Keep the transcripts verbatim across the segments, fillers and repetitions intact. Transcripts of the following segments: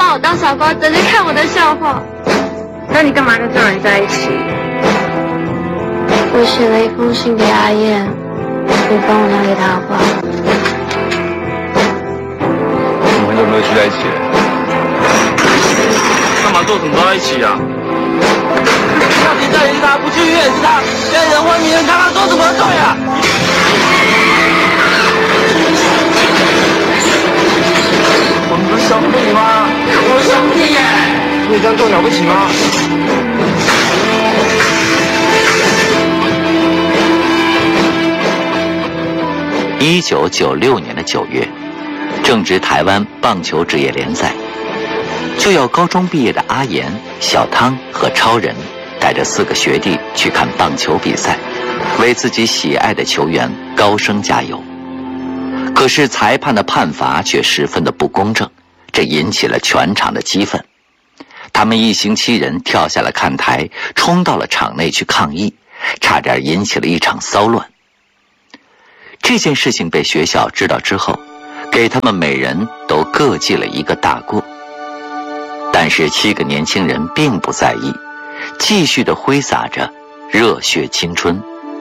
把我当傻瓜，等着看我的笑话。 那你干嘛跟这种人在一起？ 我写了一封信给阿燕，你帮我拿给她好不好？ 我们很久没有聚在一起了，干嘛做什么都在一起啊？ 到底这里是他，不去医院是他，骗人昏迷人，看他做什么对啊？ 我们不是兄弟吗？ 我们兄弟耶！ 你这样做了不起吗？ 一九九六年的九月，正值台湾棒球职业联赛，就要高中毕业的阿言、小汤和超人带着四个学弟去看棒球比赛，为自己喜爱的球员高升加油。可是裁判的判罚却十分的不公正，这引起了全场的激愤。他们一行七人跳下了看台，冲到了场内去抗议，差点引起了一场骚乱。这件事情被学校知道之后，给他们每人都各记了一个大过。但是七个年轻人并不在意，继续地挥洒着热血青春。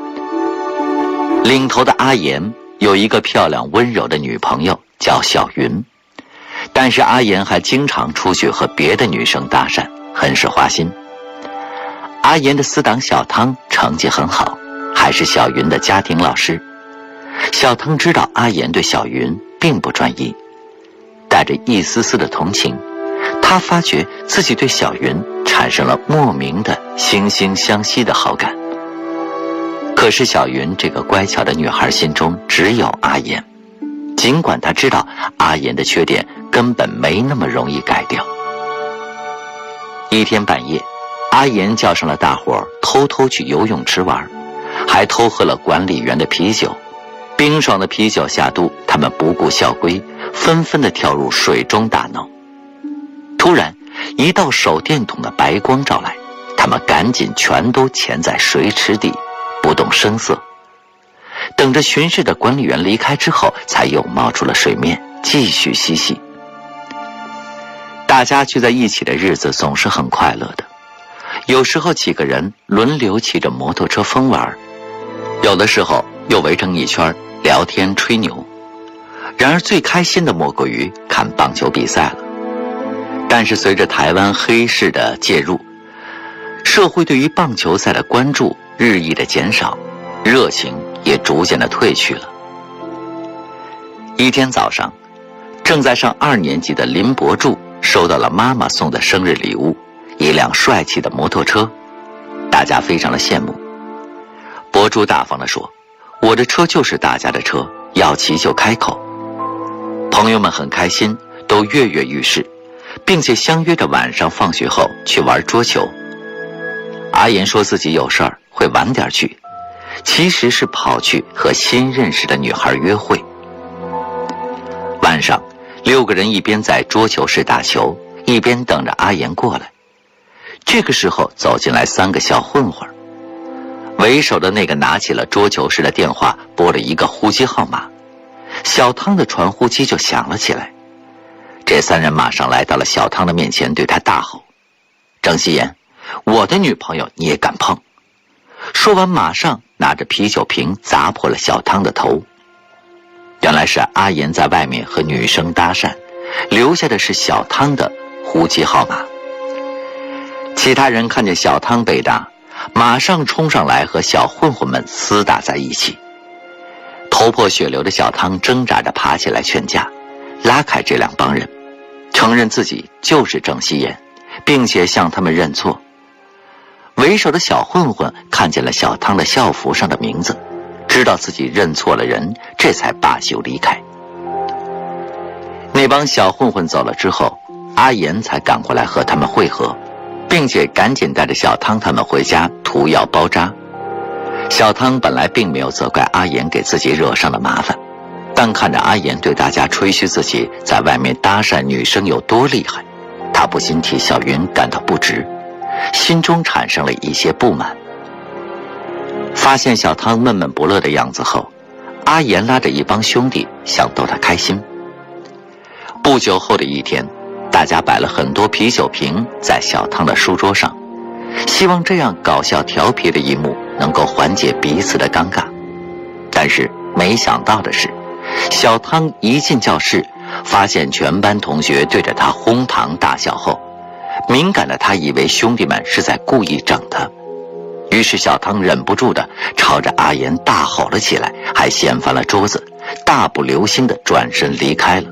领头的阿言有一个漂亮温柔的女朋友叫小云，但是阿言还经常出去和别的女生搭讪，很是花心。阿言的死党小汤成绩很好，还是小云的家庭老师。小汤知道阿言对小云并不专一，带着一丝丝的同情，他发觉自己对小云产生了莫名的惺惺相惜的好感。可是小云这个乖巧的女孩心中只有阿言，尽管她知道阿言的缺点根本没那么容易改掉。一天半夜，阿言叫上了大伙儿偷偷去游泳池玩，还偷喝了管理员的啤酒。冰爽的啤酒下肚，他们不顾校规，纷纷地跳入水中大闹。突然一道手电筒的白光照来，他们赶紧全都潜在水池底，不动声色。等着巡视的管理员离开之后，才又冒出了水面，继续嬉戏。大家聚在一起的日子总是很快乐的，有时候几个人轮流骑着摩托车疯玩，有的时候又围成一圈聊天吹牛。然而最开心的莫过于看棒球比赛了。但是随着台湾黑市的介入，社会对于棒球赛的关注日益的减少，热情也逐渐的褪去了。一天早上，正在上二年级的林伯柱收到了妈妈送的生日礼物，一辆帅气的摩托车，大家非常的羡慕。伯柱大方地说，我的车就是大家的车，要骑就开口。朋友们很开心，都跃跃欲试，并且相约着晚上放学后去玩桌球。阿言说自己有事儿会晚点去，其实是跑去和新认识的女孩约会。晚上，六个人一边在桌球室打球，一边等着阿言过来。这个时候走进来三个小混混，为首的那个拿起了桌球室的电话，拨了一个呼机号码，小汤的传呼机就响了起来。这三人马上来到了小汤的面前，对他大吼，郑希言，我的女朋友你也敢碰？说完马上拿着啤酒瓶砸破了小汤的头。原来是阿言在外面和女生搭讪，留下的是小汤的呼机号码。其他人看见小汤被打，马上冲上来和小混混们厮打在一起。头破血流的小汤挣扎着爬起来劝架，拉开这两帮人，承认自己就是郑希言，并且向他们认错。为首的小混混看见了小汤的校服上的名字，知道自己认错了人，这才罢休离开。那帮小混混走了之后，阿言才赶过来和他们会合，并且赶紧带着小汤他们回家涂药包扎。小汤本来并没有责怪阿言给自己惹上了麻烦，但看着阿言对大家吹嘘自己在外面搭讪女生有多厉害，他不禁替小云感到不值，心中产生了一些不满。发现小汤闷闷不乐的样子后，阿言拉着一帮兄弟想逗他开心。不久后的一天， 大家摆了很多啤酒瓶在小汤的书桌上，希望这样搞笑调皮的一幕能够缓解彼此的尴尬。但是没想到的是，小汤一进教室，发现全班同学对着他哄堂大笑后，敏感的他以为兄弟们是在故意整他，于是小汤忍不住的朝着阿言大吼了起来，还掀翻了桌子，大步流星的转身离开了。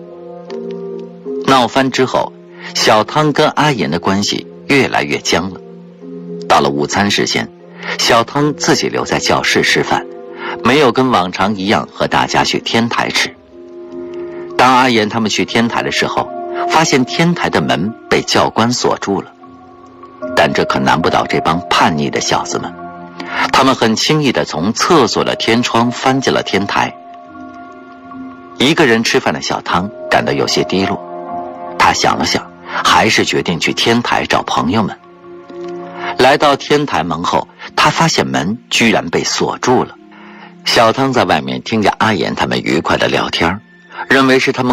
闹翻之后，小汤跟阿言的关系越来越僵了。到了午餐时间，小汤自己留在教室吃饭，没有跟往常一样和大家去天台吃。当阿言他们去天台的时候，发现天台的门被教官锁住了，但这可难不倒这帮叛逆的小子们，他们很轻易地从厕所的天窗翻进了天台。一个人吃饭的小汤感到有些低落，他想了想，还是决定去天台找朋友们。来到天台门后，他发现门居然被锁住了。小汤在外面听见阿言他们愉快的聊天，认为是他们